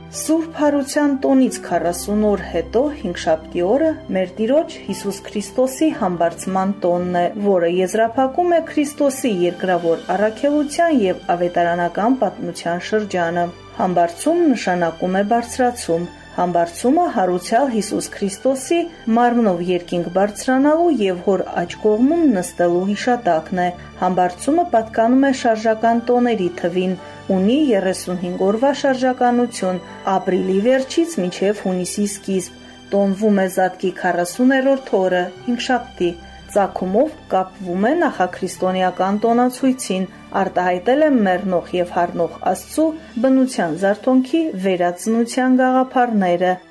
Սուրբ Հարության տոնից 40 օր հետո հինգշաբթի օրը մեր Տիրոջ Հիսուս Քրիստոսի համբարձման տոնն է, որը եզրափակում է Քրիստոսի երկրավոր առաքելության եւ ավետարանական պատմության շրջանը։ Համբարձում նշանակում է բարձրացում։ Համբարձումը հարուցյալ Հիսուս Քրիստոսի մարմնով երկինք բարձրանալու եւ հոր աջ կողմում նստելու հիշատակն է։ Համբարձումը պատկանում է շարժական տոների թվին, ունի 35 օրվա շարժականություն, ապրիլի վերջից մինչև հունիսի սկիզբ, տոնվում է Զատկի 40-րդ օրը, հինգշաբթի, ծագումով կապվում է նախաքրիստոնեական տոնացույցին, արտահայտել է մեռնող եւ հառնող Աստծու բնության զարթոնքի վերածնության գաղափարները։